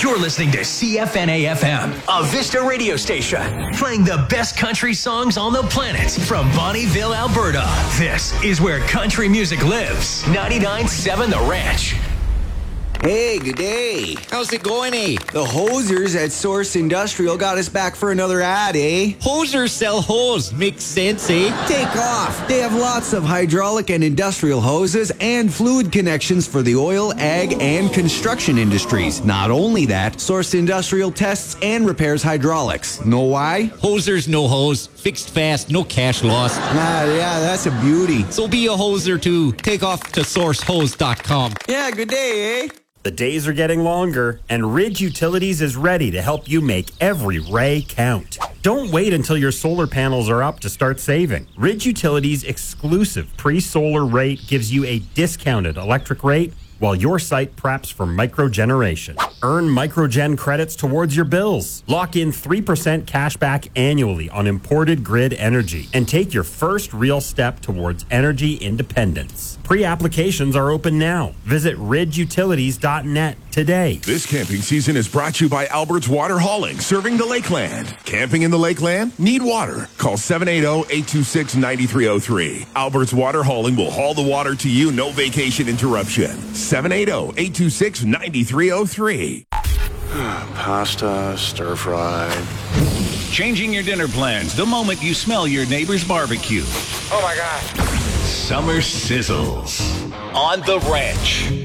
You're listening to CFNA-FM, a Vista radio station, playing the best country songs on the planet from Bonnyville, Alberta. This is where country music lives. 99.7 The Ranch. Hey, good day. How's it going, eh? The hosers at Source Industrial got us back for another ad, eh? Hosers sell hose. Makes sense, eh? Take off. They have lots of hydraulic and industrial hoses and fluid connections for the oil, ag, and construction industries. Not only that, Source Industrial tests and repairs hydraulics. Know why? Hosers, no hose. Fixed fast, no cash lost. Yeah, that's a beauty. So be a hoser too. Take off to sourcehose.com. Yeah, good day, eh? The days are getting longer, and Ridge Utilities is ready to help you make every ray count. Don't wait until your solar panels are up to start saving. Ridge Utilities' exclusive pre-solar rate gives you a discounted electric rate while your site preps for microgeneration. Earn microgen credits towards your bills. Lock in 3% cash back annually on imported grid energy and take your first real step towards energy independence. Pre-applications are open now. Visit ridgeutilities.net today. This camping season is brought to you by Albert's Water Hauling, serving the Lakeland. Camping in the Lakeland? Need water? Call 780-826-9303. Albert's Water Hauling will haul the water to you, no vacation interruption. 780-826-9303. Pasta, stir fry. Changing your dinner plans the moment you smell your neighbor's barbecue. Oh my God. Summer Sizzles on The Ranch.